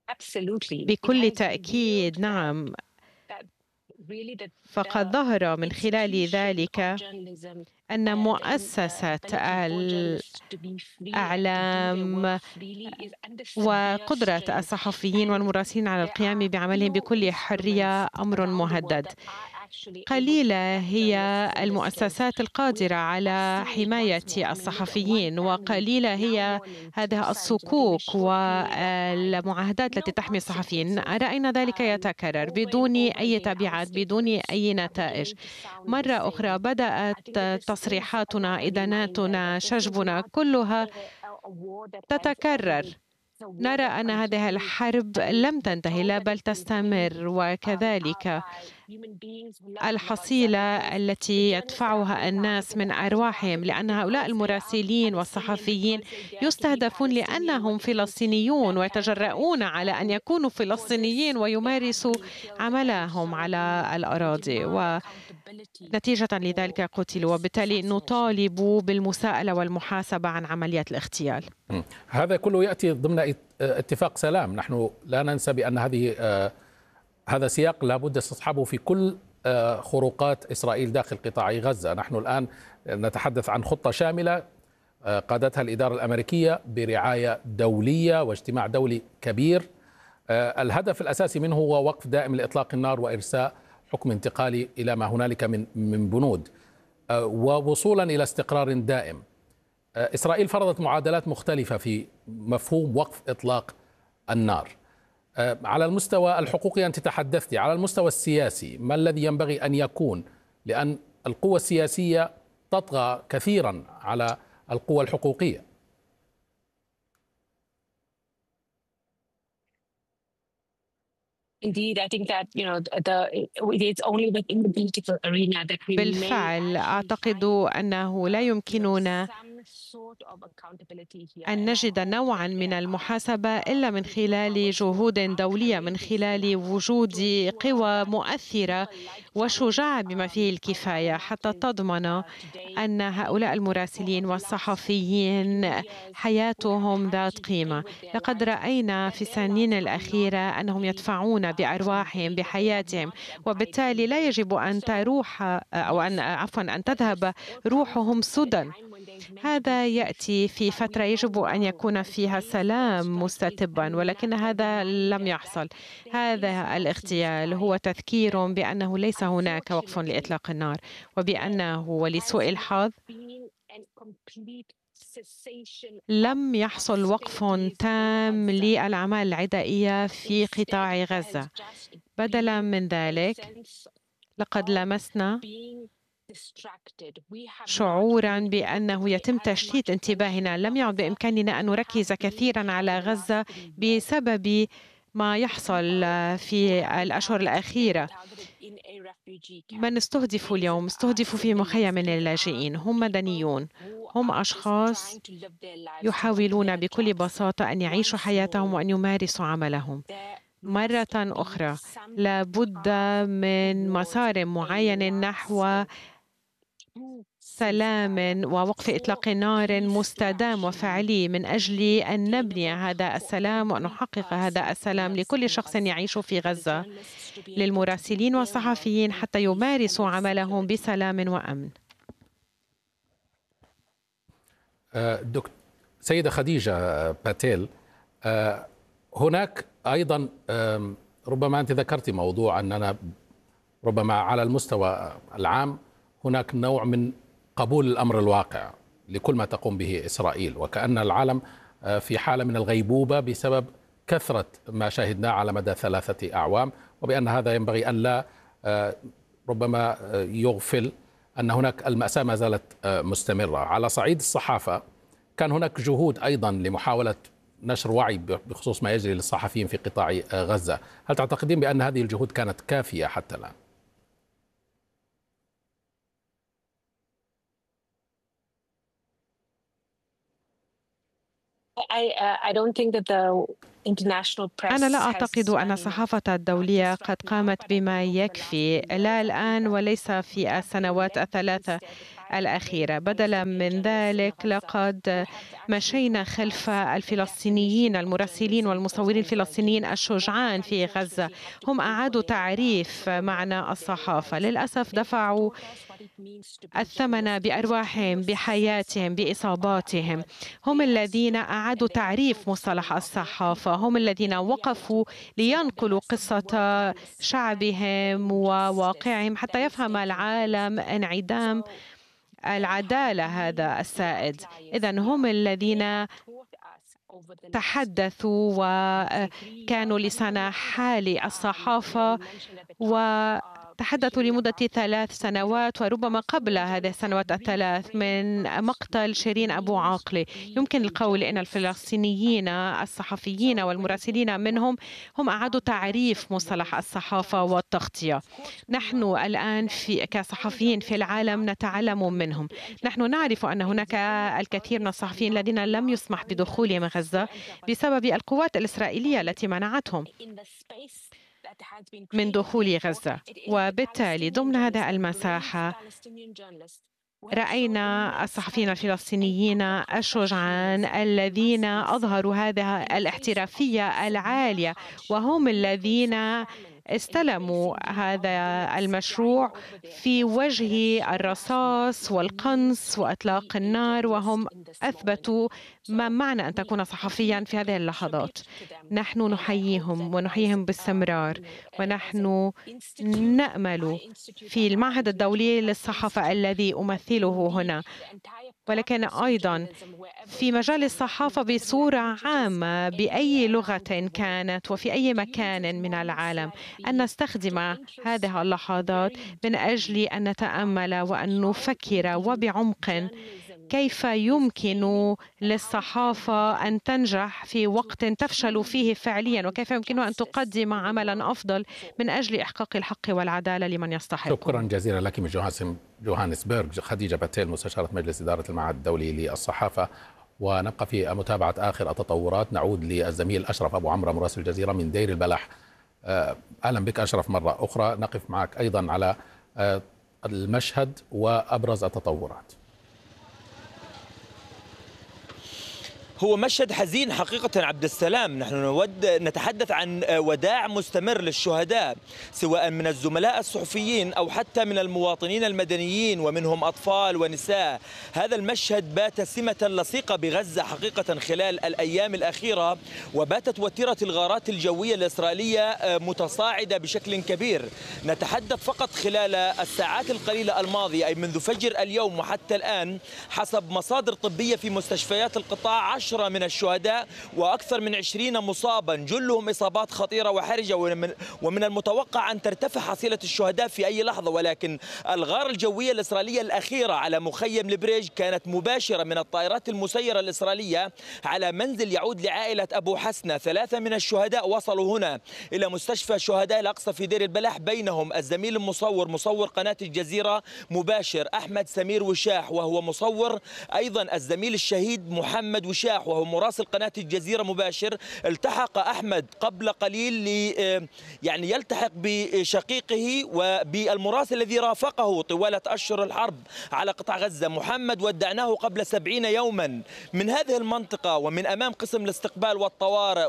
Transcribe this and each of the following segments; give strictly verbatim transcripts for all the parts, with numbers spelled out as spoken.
بكل تأكيد نعم، فقد ظهر من خلال ذلك أن مؤسسة الإعلام وقدرة الصحفيين والمراسلين على القيام بعملهم بكل حرية أمر مهدد. قليلة هي المؤسسات القادرة على حماية الصحفيين، وقليلة هي هذه الصكوك والمعاهدات التي تحمي الصحفيين. رأينا ذلك يتكرر بدون أي تبعات، بدون أي نتائج. مرة أخرى بدأت تصريحاتنا، إداناتنا، شجبنا كلها تتكرر. نرى أن هذه الحرب لم تنتهي، لا بل تستمر، وكذلك الحصيلة التي يدفعها الناس من أرواحهم، لأن هؤلاء المراسلين والصحفيين يستهدفون لأنهم فلسطينيون ويتجرؤون على أن يكونوا فلسطينيين ويمارسوا عملهم على الأراضي، ونتيجة لذلك قتلوا، وبالتالي نطالب بالمساءلة والمحاسبة عن عمليات الاغتيال. هذا كله يأتي ضمن اتفاق سلام. نحن لا ننسى بأن هذه هذا سياق لابد استصحابه في كل خروقات إسرائيل داخل قطاع غزة. نحن الآن نتحدث عن خطة شاملة قادتها الإدارة الأمريكية برعاية دولية واجتماع دولي كبير. الهدف الأساسي منه هو وقف دائم لإطلاق النار وإرساء حكم انتقالي إلى ما هنالك من من بنود، ووصولا إلى استقرار دائم. إسرائيل فرضت معادلات مختلفة في مفهوم وقف إطلاق النار. على المستوى الحقوقي أنت تحدثت، على المستوى السياسي ما الذي ينبغي أن يكون؟ لأن القوى السياسية تطغى كثيرا على القوى الحقوقية. بالفعل أعتقد أنه لا يمكننا أن نجد نوعا من المحاسبة إلا من خلال جهود دولية، من خلال وجود قوى مؤثرة وشجاعة بما فيه الكفاية، حتى تضمن أن هؤلاء المراسلين والصحفيين حياتهم ذات قيمة. لقد رأينا في السنين الأخيرة أنهم يدفعون بأرواحهم بحياتهم، وبالتالي لا يجب أن تروح أو أن عفوا أن تذهب روحهم سدى. هذا يأتي في فترة يجب أن يكون فيها سلام مستتبا، ولكن هذا لم يحصل. هذا الاغتيال هو تذكير بأنه ليس هناك وقف لإطلاق النار، وبأنه ولسوء الحظ لم يحصل وقف تام للأعمال العدائية في قطاع غزة. بدلا من ذلك لقد لمسنا شعورا بأنه يتم تشتيت انتباهنا. لم يعد بإمكاننا أن نركز كثيرا على غزة بسبب ما يحصل في الأشهر الأخيرة. من استهدف اليوم استهدفوا في مخيم اللاجئين هم مدنيون، هم أشخاص يحاولون بكل بساطة أن يعيشوا حياتهم وأن يمارسوا عملهم. مرة أخرى لابد من مسار معين نحو سلام ووقف إطلاق نار مستدام وفعلي من أجل أن نبني هذا السلام وأن نحقق هذا السلام لكل شخص يعيش في غزة، للمراسلين والصحفيين حتى يمارسوا عملهم بسلام وأمن. دكتور سيدة خديجة باتيل، هناك أيضا ربما أنت ذكرت موضوع أننا ربما على المستوى العام هناك نوع من قبول الأمر الواقع لكل ما تقوم به إسرائيل، وكأن العالم في حالة من الغيبوبة بسبب كثرة ما شاهدناه على مدى ثلاثة أعوام، وبأن هذا ينبغي أن لا ربما يغفل أن هناك المأساة ما زالت مستمرة. على صعيد الصحافة كان هناك جهود أيضا لمحاولة نشر وعي بخصوص ما يجري للصحفيين في قطاع غزة. هل تعتقدين بأن هذه الجهود كانت كافية حتى الآن؟ أنا لا أعتقد أن الصحافة الدولية قد قامت بما يكفي، لا الآن وليس في السنوات الثلاثة الأخيرة. بدلا من ذلك لقد مشينا خلف الفلسطينيين المراسلين والمصورين الفلسطينيين الشجعان في غزة. هم أعادوا تعريف معنى الصحافة. للأسف دفعوا الثمن بأرواحهم، بحياتهم، بإصاباتهم. هم الذين أعادوا تعريف مصطلح الصحافة، هم الذين وقفوا لينقلوا قصة شعبهم وواقعهم حتى يفهم العالم انعدام العدالة هذا السائد. إذن هم الذين تحدثوا وكانوا لسان حال الصحافة وتحدثوا لمدة ثلاث سنوات وربما قبل هذه السنوات الثلاث من مقتل شيرين أبو عاقلة. يمكن القول أن الفلسطينيين الصحفيين والمراسلين منهم هم أعادوا تعريف مصطلح الصحافة والتغطية. نحن الآن في كصحفيين في العالم نتعلم منهم. نحن نعرف أن هناك الكثير من الصحفيين الذين لم يسمح بدخولهم غزة بسبب القوات الإسرائيلية التي منعتهم من دخول غزة، وبالتالي ضمن هذه المساحة رأينا الصحفيين الفلسطينيين الشجعان الذين أظهروا هذه الاحترافية العالية، وهم الذين استلموا هذا المشروع في وجه الرصاص والقنص وإطلاق النار، وهم أثبتوا ما معنى أن تكون صحفيا في هذه اللحظات. نحن نحييهم ونحييهم باستمرار، ونحن نأمل في المعهد الدولي للصحافة الذي أمثله هنا، ولكن أيضا في مجال الصحافة بصورة عامة بأي لغة كانت وفي أي مكان من العالم، أن نستخدم هذه اللحظات من أجل أن نتأمل وأن نفكر وبعمق كيف يمكن للصحافة أن تنجح في وقت تفشل فيه فعليا، وكيف يمكنها أن تقدم عملا أفضل من أجل إحقاق الحق والعدالة لمن يستحق. شكرا جزيلا لك من جوهانسبرغ خديجة باتيل، مستشارة مجلس إدارة المعهد الدولي للصحافة. ونبقى في متابعة آخر التطورات. نعود للزميل أشرف أبو عمرو مراسل الجزيرة من دير البلح. أهلا بك أشرف مرة أخرى. نقف معك أيضا على المشهد وأبرز التطورات. هو مشهد حزين حقيقة عبد السلام. نحن نود نتحدث عن وداع مستمر للشهداء، سواء من الزملاء الصحفيين أو حتى من المواطنين المدنيين ومنهم أطفال ونساء. هذا المشهد بات سمة لصيقة بغزة حقيقة خلال الأيام الأخيرة، وباتت وتيرة الغارات الجوية الإسرائيلية متصاعدة بشكل كبير. نتحدث فقط خلال الساعات القليلة الماضية، أي منذ فجر اليوم وحتى الآن، حسب مصادر طبية في مستشفيات القطاع، عشرة من الشهداء وأكثر من عشرين مصابا، جلهم إصابات خطيرة وحرجة، ومن, ومن المتوقع أن ترتفع حصيلة الشهداء في أي لحظة. ولكن الغارة الجوية الإسرائيلية الأخيرة على مخيم البريج كانت مباشرة من الطائرات المسيرة الإسرائيلية على منزل يعود لعائلة أبو حسنة. ثلاثة من الشهداء وصلوا هنا إلى مستشفى شهداء الأقصى في دير البلح، بينهم الزميل المصور مصور قناة الجزيرة مباشر أحمد سمير وشاح، وهو مصور أيضا الزميل الشهيد محمد وشاح وهو مراسل قناة الجزيرة مباشر. التحق أحمد قبل قليل لي يعني يلتحق بشقيقه وبالمراسل الذي رافقه طوال أشهر الحرب على قطاع غزة. محمد ودعناه قبل سبعين يوما من هذه المنطقة ومن أمام قسم الاستقبال والطوارئ،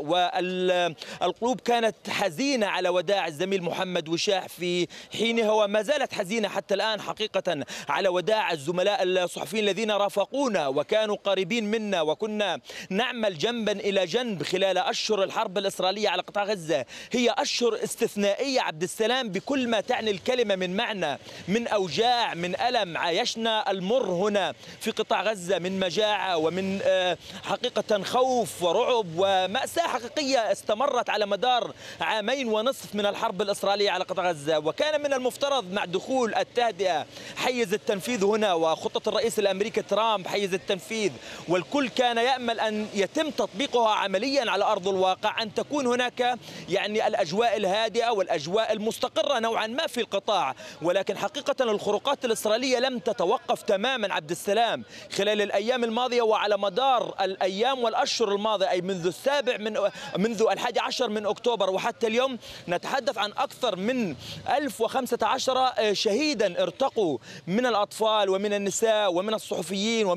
والقلوب كانت حزينة على وداع الزميل محمد وشاح في حينها، وما زالت حزينة حتى الآن حقيقة على وداع الزملاء الصحفيين الذين رافقونا وكانوا قريبين منا وكنا نعمل جنبا إلى جنب خلال أشهر الحرب الإسرائيلية على قطاع غزة. هي أشهر استثنائية عبد السلام بكل ما تعني الكلمة من معنى، من أوجاع، من ألم. عايشنا المر هنا في قطاع غزة من مجاعة ومن حقيقة خوف ورعب ومأساة حقيقية استمرت على مدار عامين ونصف من الحرب الإسرائيلية على قطاع غزة. وكان من المفترض مع دخول التهدئة حيز التنفيذ هنا وخطة الرئيس الأمريكي ترامب حيز التنفيذ، والكل كان يأمل نتأمل أن يتم تطبيقها عمليا على أرض الواقع، أن تكون هناك يعني الأجواء الهادئة والأجواء المستقرة نوعا ما في القطاع. ولكن حقيقة الخروقات الإسرائيلية لم تتوقف تماما عبد السلام خلال الأيام الماضية وعلى مدار الأيام والأشهر الماضية، أي منذ السابع من منذ الحادي عشر من أكتوبر وحتى اليوم نتحدث عن أكثر من ألف وخمسة عشر شهيدا ارتقوا من الأطفال ومن النساء ومن الصحفيين